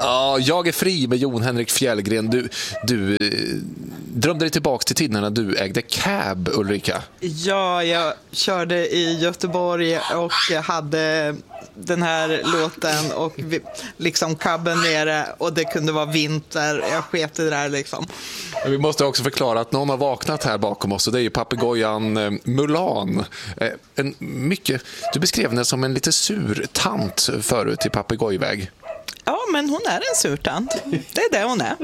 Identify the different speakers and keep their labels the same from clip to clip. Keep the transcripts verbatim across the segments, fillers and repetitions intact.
Speaker 1: Ja, jag är fri med Jon Henrik Fjällgren. Du, du eh, drömde dig tillbaka till tiden när du ägde cab, Ulrika.
Speaker 2: Ja, jag körde i Göteborg och hade den här låten och vi, liksom cabben nere och det kunde vara vinter. Jag sket i det där liksom.
Speaker 1: Vi måste också förklara att någon har vaknat här bakom oss och det är ju papegojan eh, Mulan. Eh, en mycket, du beskrev henne som en lite sur tant förut i papegojväg.
Speaker 2: Ja, men hon är en surtant. Det är det hon är.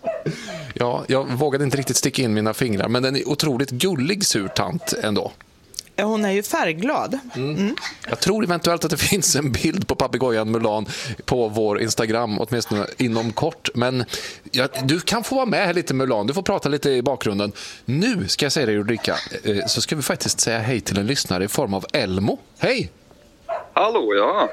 Speaker 1: Ja, jag vågade inte riktigt sticka in mina fingrar, men den är otroligt gullig surtant ändå.
Speaker 2: Ja, hon är ju färgglad.
Speaker 1: Mm. Mm. Jag tror eventuellt att det finns en bild på papegojan Mulan på vår Instagram, åtminstone inom kort. Men ja, du kan få vara med här lite, Mulan. Du får prata lite i bakgrunden. Nu ska jag säga dig, Ulrika, så ska vi faktiskt säga hej till en lyssnare i form av Elmo. Hej!
Speaker 3: Hallå, ja.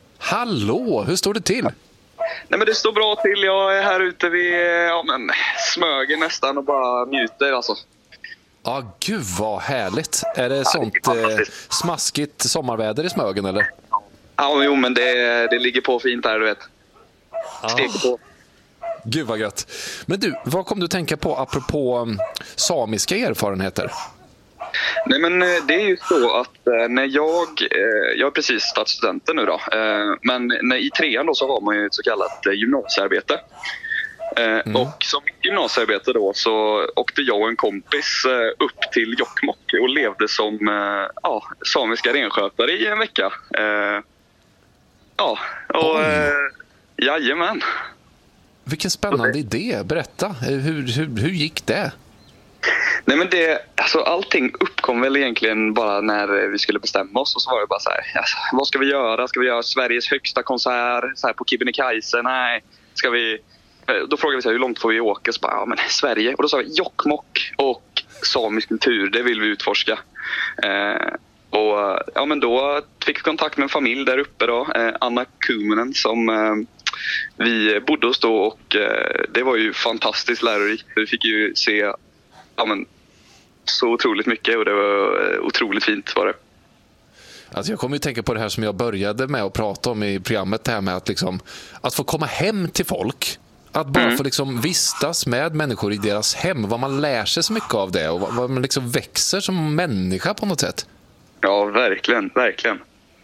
Speaker 1: Hallå, hur står det till?
Speaker 3: Nej, men det står bra till. Jag är här ute vid ja, men, Smögen nästan och bara njuter alltså.
Speaker 1: Ja, gud vad härligt. Är det ja, sånt det är eh, smaskigt sommarväder i Smögen eller?
Speaker 3: Ja, jo, men det, det ligger på fint här, du vet. Steker på.
Speaker 1: Gud vad gött. Men du, vad kom du tänka på apropå um, samiska erfarenheter?
Speaker 3: Nej, men det är ju så att eh, när jag, eh, jag är precis stadsstudenten nu då, eh, men när, i trean då så har man ju ett så kallat eh, gymnasiearbete. Eh, mm. Och som gymnasiearbete då så åkte jag och en kompis eh, upp till Jokkmokk och levde som eh, ja, samiska renskötare i en vecka. Eh, ja, och eh, jajamän.
Speaker 1: Vilken spännande idé, berätta. Hur, hur, hur gick det?
Speaker 3: Nej, men det, alltså allting uppkom väl egentligen bara när vi skulle bestämma oss och så var det bara så här, alltså, vad ska vi göra? Ska vi göra Sveriges högsta konsert så här på Kebnekaise? Nej, ska vi... Då frågade vi så här, hur långt får vi åka? Så bara, ja men Sverige. Och då sa vi Jokkmokk och samisk kultur, det vill vi utforska. Eh, och ja, men då fick vi kontakt med en familj där uppe då, eh, Anna Kuminen som eh, vi bodde hos då och eh, det var ju fantastiskt lärorikt. Vi fick ju se ja, men, så otroligt mycket och det var otroligt fint var det.
Speaker 1: Alltså jag kommer ju tänka på det här som jag började med att prata om i programmet, det här med att, liksom, att få komma hem till folk. Att bara mm. få liksom vistas med människor i deras hem. Vad man lär sig så mycket av det och vad man liksom växer som människa på något sätt.
Speaker 3: Ja, verkligen, verkligen.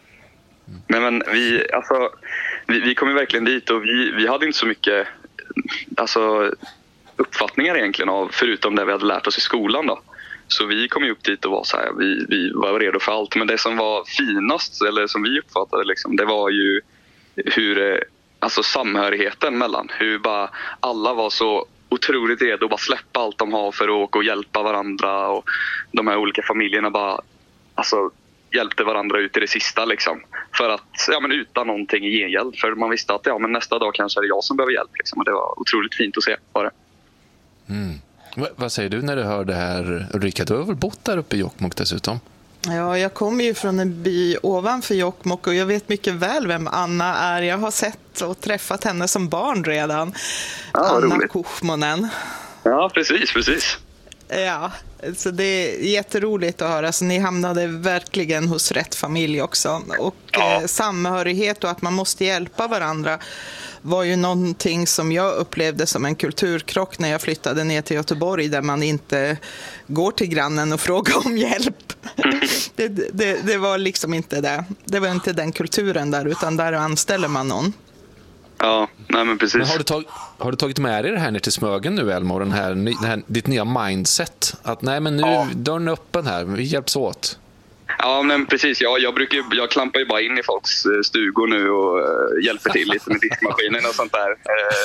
Speaker 3: Mm. Men, men vi, alltså, vi, vi kom ju verkligen dit och vi, vi hade inte så mycket alltså, uppfattningar egentligen av, förutom det vi hade lärt oss i skolan då. Så vi kom ju upp dit och var så här, vi, vi var redo för allt. Men det som var finast, eller som vi uppfattade liksom, det var ju hur, alltså samhörigheten mellan, hur bara alla var så otroligt redo att bara släppa allt de har för att åka och hjälpa varandra. Och de här olika familjerna bara, alltså hjälpte varandra ut i det sista liksom. För att, ja men utan någonting i gengäld. För man visste att, ja men nästa dag kanske är det jag som behöver hjälp liksom. Och det var otroligt fint att se bara det.
Speaker 1: Mm. V- vad säger du när du hör det här, Ulrika? Du har väl bott där uppe i Jokkmokk dessutom?
Speaker 2: Ja, jag kommer ju från en by ovanför Jokkmokk och jag vet mycket väl vem Anna är. Jag har sett och träffat henne som barn redan.
Speaker 3: Ja,
Speaker 2: Anna Kuchmonen.
Speaker 3: Ja, precis, precis.
Speaker 2: Ja, så det är jätteroligt att höra. Så ni hamnade verkligen hos rätt familj också. Och ja. eh, samhörighet och att man måste hjälpa varandra var ju någonting som jag upplevde som en kulturkrock när jag flyttade ner till Göteborg, där man inte går till grannen och frågar om hjälp. det, det, det var liksom inte det. Det var inte den kulturen där, utan där anställer man någon.
Speaker 3: Ja, nej men precis.
Speaker 1: Men har, du tag, har du tagit med dig det här ner till Smögen nu, Elmo? Den här, den här, ditt nya mindset? Att nej, men nu ja. dörren är öppen här, vi hjälps åt.
Speaker 3: Ja, men precis. Ja, jag, brukar, jag klampar ju bara in i folks stugor nu och uh, hjälper till lite med diskmaskinen och sånt där.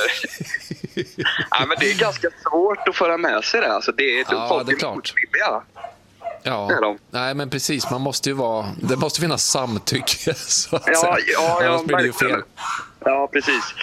Speaker 3: Uh, ja, men det är ganska svårt att föra med sig det. Alltså, det är,
Speaker 1: ja,
Speaker 3: folk
Speaker 1: det är klart.
Speaker 3: Ja,
Speaker 1: ja. De. Nej, men precis. Man måste ju vara... Det måste finnas samtycke, så att
Speaker 3: ja,
Speaker 1: säga.
Speaker 3: Ja, ja,
Speaker 1: annars blir det ju fel.
Speaker 3: Ja, precis.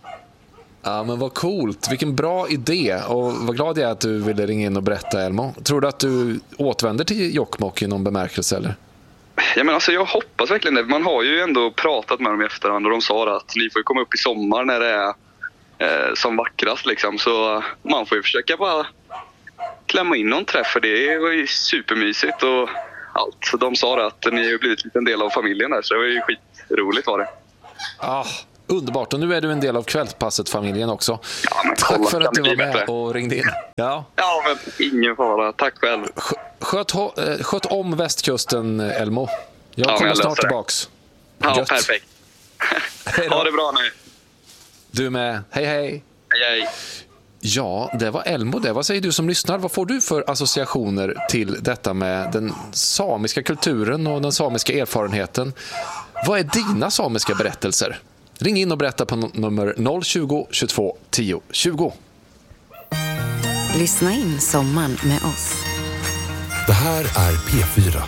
Speaker 1: Ja, men vad coolt. Vilken bra idé. Och vad glad jag är att du ville ringa in och berätta, Elmo. Tror du att du återvänder till Jokkmokk i någon bemärkelse, eller?
Speaker 3: Ja, men alltså, jag hoppas verkligen det. Man har ju ändå pratat med dem i efterhand och de sa att ni får komma upp i sommar när det är eh, som vackrast. Liksom. Så man får ju försöka bara klämma in någon träff, för det var ju supermysigt och allt. Så de sa att ni har blivit en del av familjen där, så det var ju skitroligt var det.
Speaker 1: Ah, Underbart, och nu är du en del av Kvällspasset-familjen också.
Speaker 3: Ja, men
Speaker 1: Tack
Speaker 3: kolla,
Speaker 1: för att
Speaker 3: kan
Speaker 1: du
Speaker 3: det
Speaker 1: var
Speaker 3: bli
Speaker 1: med
Speaker 3: bättre?
Speaker 1: och ringde in. Ja.
Speaker 3: Ja, men ingen fara. Tack själv.
Speaker 1: Skö- Sköt, ho- eh, sköt om västkusten, Elmo. Jag
Speaker 3: Ja, men
Speaker 1: kommer
Speaker 3: jag
Speaker 1: snart
Speaker 3: löser det.
Speaker 1: tillbaks.
Speaker 3: Ja,
Speaker 1: Gött.
Speaker 3: perfekt.
Speaker 1: Hej då.
Speaker 3: Ha det bra nu.
Speaker 1: Du med. Hej, hej.
Speaker 3: Hej, hej.
Speaker 1: Ja, det var Elmo det. Vad säger du som lyssnar? Vad får du för associationer till detta med den samiska kulturen och den samiska erfarenheten? Vad är dina samiska berättelser? Ring in och berätta på n- nummer noll tjugo, tjugotvå, tio, tjugo.
Speaker 4: Lyssna in sommaren med oss.
Speaker 5: Det här är P fyra.